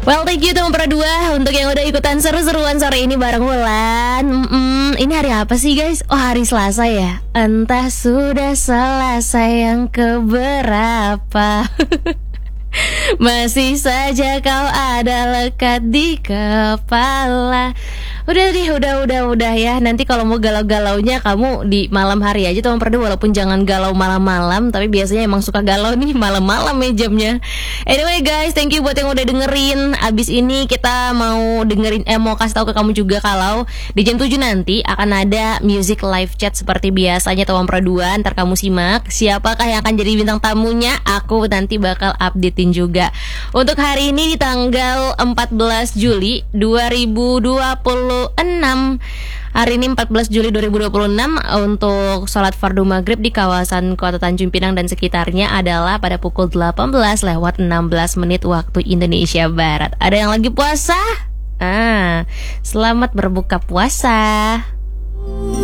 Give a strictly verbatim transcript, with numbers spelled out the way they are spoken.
Well, thank you teman Perdua untuk yang udah ikutan seru-seruan sore ini bareng Wulan. Mm-mm, Ini hari apa sih guys? Oh, hari Selasa ya. Entah sudah Selasa yang keberapa. Masih saja kau ada lekat di kepala. Udah deh, udah, udah, udah ya. Nanti kalau mau galau-galaunya kamu di malam hari aja teman Perdu. Walaupun jangan galau malam-malam, tapi biasanya emang suka galau nih malam-malam ya jamnya. Anyway guys, thank you buat yang udah dengerin. Abis ini kita mau dengerin, eh mau kasih tahu ke kamu juga kalau di jam tujuh nanti akan ada music live chat seperti biasanya teman Perdu. Ntar kamu simak siapakah yang akan jadi bintang tamunya. Aku nanti bakal updatein juga. Untuk hari ini di tanggal empat belas Juli dua ribu dua puluh enam. Hari ini empat belas Juli dua ribu dua puluh enam, untuk sholat fardu maghrib di kawasan Kota Tanjung Pinang dan sekitarnya adalah pada pukul delapan belas lewat enam belas menit waktu Indonesia Barat. Ada yang lagi puasa? Ah, selamat berbuka puasa.